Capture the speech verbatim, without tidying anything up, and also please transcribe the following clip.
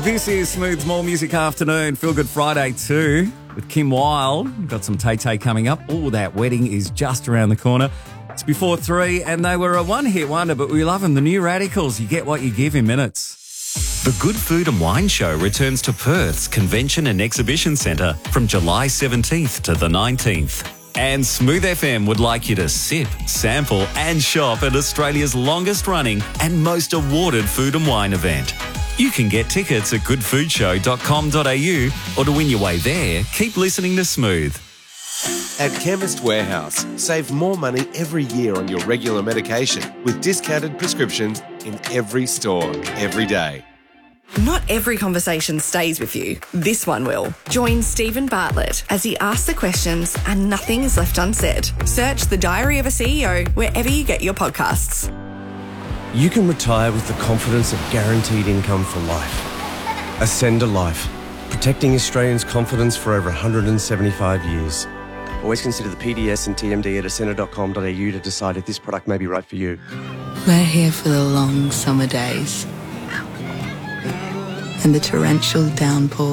This is Smooth's More Music Afternoon, Feel Good Friday too, with Kim Wilde. We've got some Tay-Tay coming up. Oh, that wedding is just around the corner. It's before three, and they were a one-hit wonder, but we love them. The New Radicals, you get what you give in minutes. The Good Food and Wine Show returns to Perth's Convention and Exhibition Centre from July seventeenth to the nineteenth. And Smooth F M would like you to sip, sample and shop at Australia's longest running and most awarded food and wine event. You can get tickets at good food show dot com dot a u, or to win your way there, keep listening to Smooth. At Chemist Warehouse, save more money every year on your regular medication with discounted prescriptions in every store, every day. Not every conversation stays with you. This one will. Join Stephen Bartlett as he asks the questions and nothing is left unsaid. Search The Diary of a C E O wherever you get your podcasts. You can retire with the confidence of guaranteed income for life. Ascend a Life, protecting Australians' confidence for over one hundred seventy-five years. Always consider the P D S and T M D at ascender dot com dot a u to decide if this product may be right for you. We're here for the long summer days and the torrential downpour.